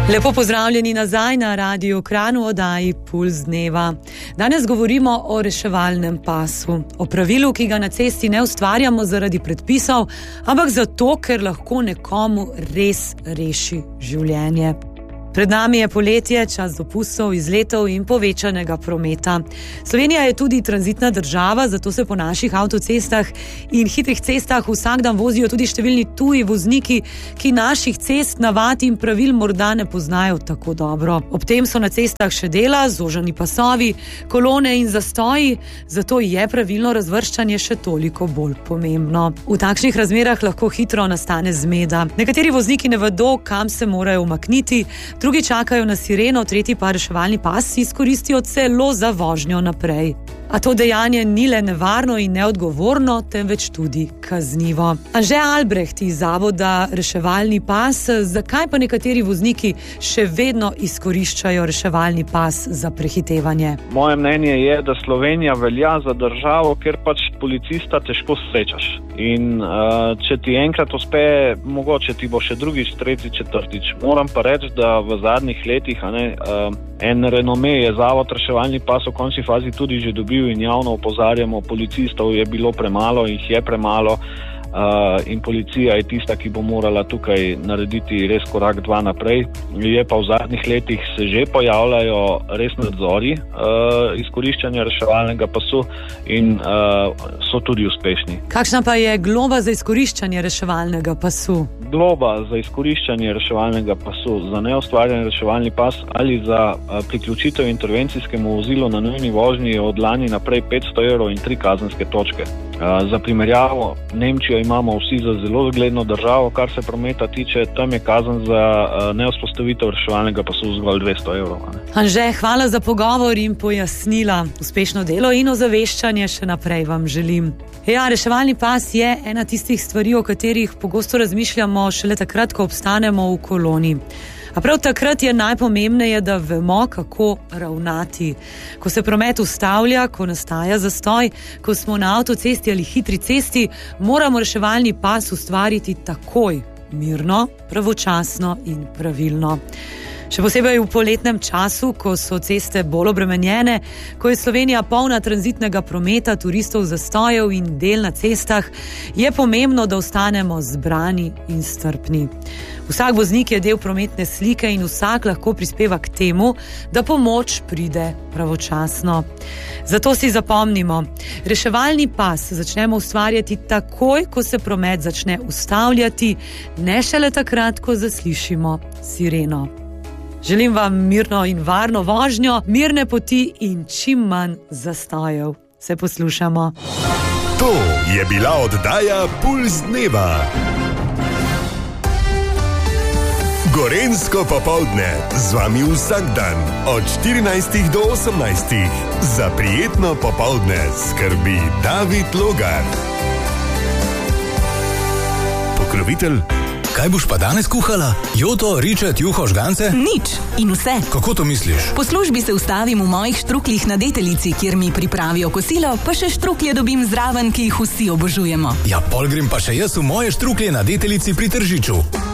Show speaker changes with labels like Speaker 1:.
Speaker 1: Lepo pozdravljeni nazaj na Radiu Kranj v oddaji Puls dneva. Danes govorimo o reševalnem pasu, o pravilu, ki ga na cesti ne ustvarjamo zaradi predpisov, ampak zato, ker lahko nekomu res reši življenje. Pred nami je poletje, čas dopustov, izletov in povečanega prometa. Slovenija je tudi tranzitna država, zato se po naših avtocestah in hitrih cestah vsak dan vozijo tudi številni tuji vozniki, ki naših cest, navad in pravil morda ne poznajo tako dobro. Ob tem so na cestah še dela, zožani pasovi, kolone in zastoji, zato je pravilno razvrščanje še toliko bolj pomembno. V takšnih razmerah lahko hitro nastane zmeda. Nekateri vozniki ne vedo, kam se morajo umakniti, drugi čakajo na sireno, tretji pa reševalni pas izkoristijo celo za vožnjo naprej. A to dejanje ni le nevarno in neodgovorno, temveč tudi kaznivo. Anže Albreht iz Zavoda Reševalni pas, zakaj pa nekateri vozniki še vedno izkoriščajo reševalni pas za prehitevanje?
Speaker 2: Moje mnenje je, da Slovenija velja za državo, kjer pač policista težko srečaš. In če ti enkrat uspe, mogoče ti bo še drugič, tretjič, četrtič. Moram pa reči, da v zadnjih letih en renome je Zavod Reševalni pas v končni fazi tudi že dobil in javno opozarjamo, policistov je bilo premalo, jih je premalo in policija je tista, ki bo morala tukaj narediti res korak 2 naprej. Je pa v zadnjih letih se že pojavljajo res nadzori izkoriščanja reševalnega pasu in so tudi uspešni.
Speaker 1: Kakšna pa je globa za izkoriščanje reševalnega pasu?
Speaker 2: Globa za izkoriščanje reševalnega pasu, za neustvarjen reševalni pas ali za priključitev intervencijskemu vozilu na nujni vožnji je od lani naprej 500 € in 3 kazenske točke. Za primerjavo, Nemčijo imamo vsi za zelo zgledno državo, kar se prometa tiče, tam je kazen za nevzpostavitev reševalnega pasu zgolj 200 €.
Speaker 1: Anže, hvala za pogovor in pojasnila. Uspešno delo in ozaveščanje še naprej vam želim. Ja, reševalni pas je ena tistih stvari, o katerih pogosto razmišljamo šele takrat, ko obstanemo v koloni. A prav takrat je najpomembneje, da vemo, kako ravnati. Ko se promet ustavlja, ko nastaja zastoj, ko smo na avtocesti ali hitri cesti, moramo reševalni pas ustvariti takoj, mirno, pravočasno in pravilno. Še posebej v poletnem času, ko so ceste bolj obremenjene, ko je Slovenija polna tranzitnega prometa, turistov, zastojev in del na cestah, je pomembno, da ostanemo zbrani in strpni. Vsak voznik je del prometne slike in vsak lahko prispeva k temu, da pomoč pride pravočasno. Zato si zapomnimo, reševalni pas začnemo ustvarjati takoj, ko se promet začne ustavljati, ne šele takrat, ko zaslišimo sireno. Želim vam mirno in varno vožnjo, mirne poti in čim manj zastojev. Se poslušamo.
Speaker 3: To je bila oddaja Puls dneva. Gorenjsko popoldne z vami vsak dan od 14 do 18. Za prijetno popoldne skrbi David Logar. Pokrovitelj.
Speaker 4: Kaj boš pa danes kuhala? Joto, ričet, juho, žgance?
Speaker 5: Nič in vse.
Speaker 4: Kako to misliš?
Speaker 5: Po službi se ustavim v mojih štrukljih na Deteljici, kjer mi pripravijo kosilo, pa še štruklje dobim zraven, ki jih vsi obožujemo.
Speaker 4: Ja, pol grem pa še jaz v moje štruklje na Deteljici pri Tržiču.